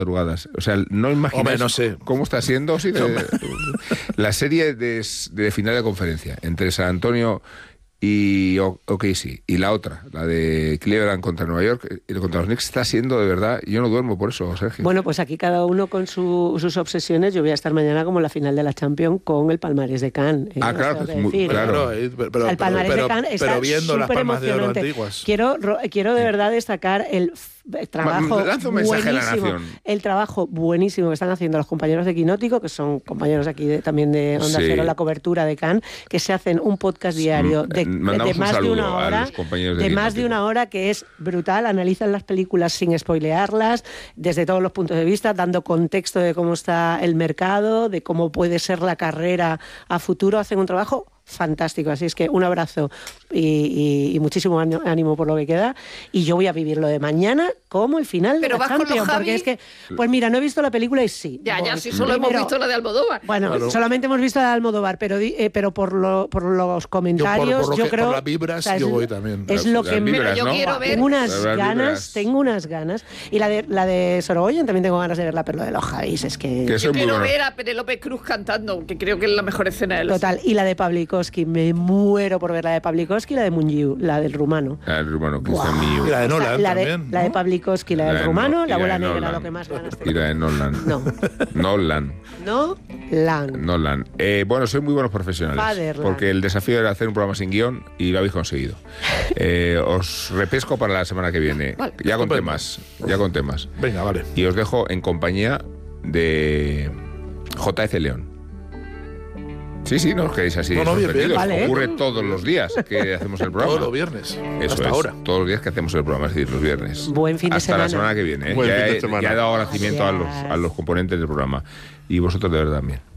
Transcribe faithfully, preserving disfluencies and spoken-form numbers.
madrugadas. O sea, no imagináis Hombre, no sé. cómo está siendo sí, de, la serie de, de final de conferencia entre San Antonio y O K C y la otra, la de Cleveland contra Nueva York y contra los Knicks, está siendo de verdad. Yo no duermo por eso, Sergio. Bueno, pues aquí cada uno con su, sus obsesiones. Yo voy a estar mañana como en la final de la Champions con el palmarés de Cannes. Eh, ah, claro, que es muy, claro. Pero, pero, pero, el palmarés pero, de Cannes está pero viendo las palmas de oro emocionante. antiguas. Quiero, quiero de verdad destacar el El trabajo Lanza un mensaje a la buenísimo, nación. el trabajo buenísimo que están haciendo los compañeros de Quinótico, que son compañeros aquí de, también de Onda Sí. Cero, la cobertura de Cannes, que se hacen un podcast diario de, Mandamos de más un de una saludo a hora, los compañeros de de más de Quinótico. una hora, que es brutal. Analizan las películas sin spoilearlas, desde todos los puntos de vista, dando contexto de cómo está el mercado, de cómo puede ser la carrera a futuro. Hacen un trabajo fantástico, así es que un abrazo y, y, y muchísimo ánimo por lo que queda, y yo voy a vivir lo de mañana como el final de Pero la vas con los Champions, Javi. porque es que, pues mira, no he visto la película y sí. Ya, ya, voy. si solo hemos Pero- visto la de Almodóvar. Bueno, Claro. solamente hemos visto la de Almodóvar, pero, di- eh, pero por, lo, por los Yo comentarios, por, por, lo yo que, creo... por las vibras o sea, yo es- voy también. Es Las- lo las que me... vibras, Pero yo ¿no? quiero ver- Tengo unas Las ganas, vibras. tengo unas ganas. Y la de la de Sorogoyen también tengo ganas de verla, pero lo de los Javis es que... Que Yo eso es muy quiero bueno. ver a Penélope Cruz cantando, que creo que es la mejor escena de los... Total, y la de Pavlikovsky, me muero por ver la de Pavlikovsky y la de Mungiu, la del rumano. Ah, el rumano, que está Guau. mío. Y la de O sea, Nolan la de, también, la de ¿no? Pavlikovsky, la La del de rumano, No- y la la bola de negra, Nolan. lo que más ganas Y la de Nolan. No, Nolan. no, Lan. Nolan. Eh, bueno, sois muy buenos profesionales. Fatherland. Porque el desafío era hacer un programa sin guión y lo habéis conseguido. Eh, os repesco para la semana que viene. Vale. Ya con Estupendo. temas. Ya con temas. Venga, vale. Y os dejo en compañía de J F León. Sí, sí, no os quedéis así No, no, bien, bien. sorprendidos. Vale. Ocurre todos los días que hacemos el programa. Todos los viernes. Eso hasta es, ahora. todos los días que hacemos el programa, es decir, los viernes. Buen fin de Hasta la semana. semana que viene. ¿eh? Buen Ya, fin de he, semana. ya he dado agradecimiento a los, Gracias. a los componentes del programa. Y vosotros de verdad también.